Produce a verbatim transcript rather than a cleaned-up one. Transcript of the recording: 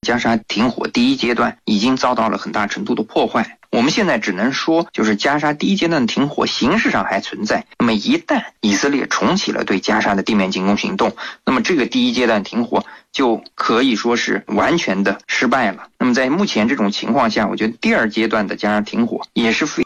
加沙停火第一阶段已经遭到了很大程度的破坏。我们现在只能说，就是加沙第一阶段的停火形式上还存在。那么一旦以色列重启了对加沙的地面进攻行动，那么这个第一阶段停火就可以说是完全的失败了。那么在目前这种情况下，我觉得第二阶段的加沙停火也是非